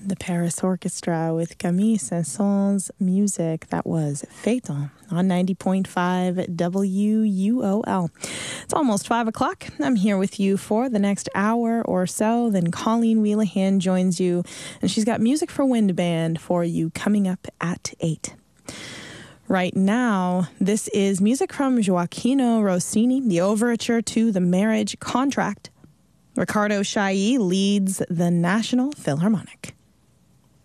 The Paris Orchestra with Camille Saint-Saëns' music. That was Phaeton on 90.5 WUOL. It's almost 5 o'clock. I'm here with you for the next hour or so. Then Colleen Wheelahan joins you, and she's got music for wind band for you coming up at 8. Right now, this is music from Gioacchino Rossini, the overture to The Marriage Contract. Riccardo Chailly leads the National Philharmonic.